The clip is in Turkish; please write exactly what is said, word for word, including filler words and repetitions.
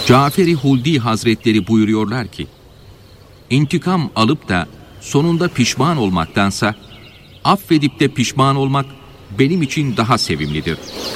Cafer-i Huldi Hazretleri buyuruyorlar ki, İntikam alıp da sonunda pişman olmaktansa, affedip de pişman olmak benim için daha sevimlidir.